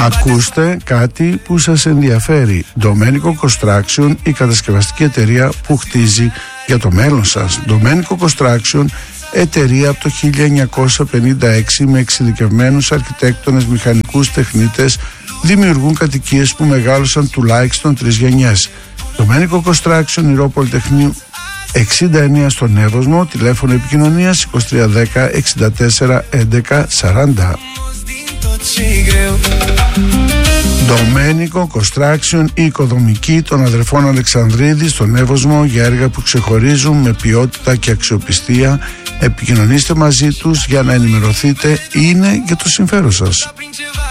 Ακούστε κάτι που σας ενδιαφέρει. Domenico Construction, η κατασκευαστική εταιρεία που χτίζει για το μέλλον σας. Domenico Construction, εταιρεία από το 1956 με εξειδικευμένους αρχιτέκτονες, μηχανικούς, τεχνίτες, δημιουργούν κατοικίες που μεγάλωσαν τουλάχιστον 3 γενιές. Domenico Construction, Ηρώ Πολυτεχνείου 69 στον Εύωσμο, τηλέφωνο επικοινωνίας 2310 64 11 40. Domenico Construction, η οικοδομική των αδερφών Αλεξανδρίδη στον Εύωσμο για έργα που ξεχωρίζουν με ποιότητα και αξιοπιστία. Επικοινωνήστε μαζί τους για να ενημερωθείτε, είναι για το συμφέρον σας.